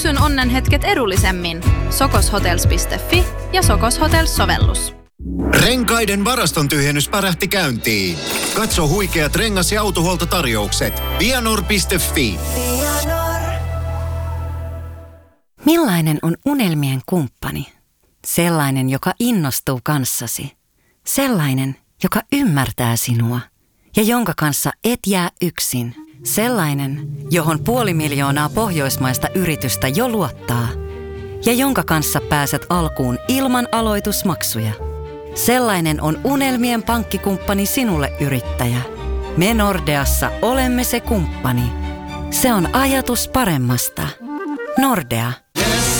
syksyn onnenhetket edullisemmin. Sokoshotels.fi ja Sokos Hotels-sovellus. Renkaiden varaston tyhjennys pärähti käyntiin. Katso huikeat rengas- ja autohuoltotarjoukset. Vianor.fi. Millainen on unelmien kumppani? Sellainen, joka innostuu kanssasi. Sellainen, joka ymmärtää sinua ja jonka kanssa et jää yksin. Sellainen, johon 500 000 pohjoismaista yritystä jo luottaa ja jonka kanssa pääset alkuun ilman aloitusmaksuja. Sellainen on unelmien pankkikumppani sinulle, yrittäjä. Me Nordeassa olemme se kumppani. Se on ajatus paremmasta. Nordea. Yes,